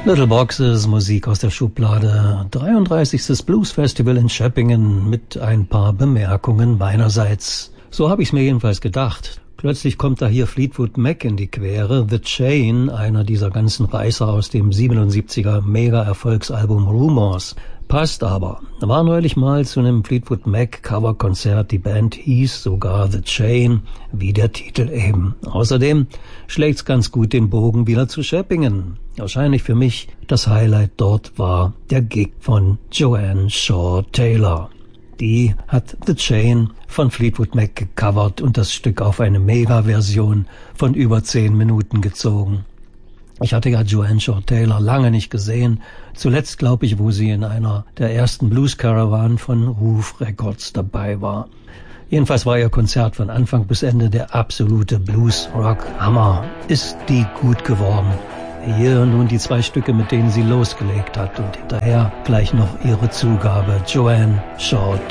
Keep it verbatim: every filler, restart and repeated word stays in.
Little Boxes, Musik aus der Schublade, dreiunddreißigstes Blues Festival in Schöppingen mit ein paar Bemerkungen meinerseits. So habe ich es mir jedenfalls gedacht. Plötzlich kommt da hier Fleetwood Mac in die Quere, The Chain, einer dieser ganzen Reißer aus dem siebenundsiebziger Mega-Erfolgsalbum Rumors. Passt aber. War neulich mal zu einem Fleetwood Mac Coverkonzert. Die Band hieß sogar The Chain, wie der Titel eben. Außerdem schlägt's ganz gut den Bogen wieder zu Schöppingen. Wahrscheinlich für mich das Highlight dort war der Gig von Joanne Shaw Taylor. Die hat The Chain von Fleetwood Mac gecovert und das Stück auf eine Mega-Version von über zehn Minuten gezogen. Ich hatte ja Joanne Shaw Taylor lange nicht gesehen. Zuletzt glaube ich, wo sie in einer der ersten Blues Caravan von Roof Records dabei war. Jedenfalls war ihr Konzert von Anfang bis Ende der absolute Blues-Rock-Hammer. Ist die gut geworden. Hier nun die zwei Stücke, mit denen sie losgelegt hat und hinterher gleich noch ihre Zugabe. Joanne Shaw